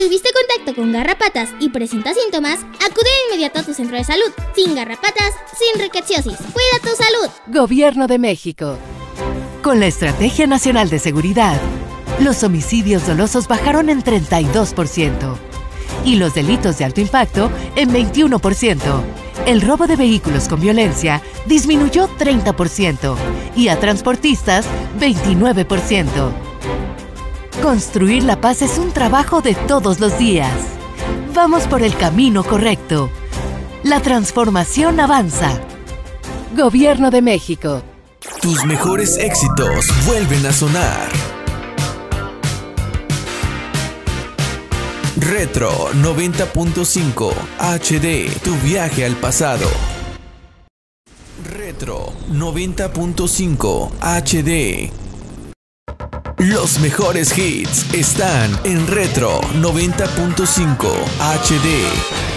¿Tuviste contacto con garrapatas y presentas síntomas? Acude de inmediato a tu centro de salud. Sin garrapatas, sin rickettsiosis. ¡Cuida tu salud! Gobierno de México. Con la Estrategia Nacional de Seguridad, los homicidios dolosos bajaron en 32% y los delitos de alto impacto en 21%. El robo de vehículos con violencia disminuyó 30% y a transportistas 29%. Construir la paz es un trabajo de todos los días. Vamos por el camino correcto. La transformación avanza. Gobierno de México. Tus mejores éxitos vuelven a sonar. Retro 90.5 HD, tu viaje al pasado. Retro 90.5 HD. Los mejores hits están en Retro 90.5 HD.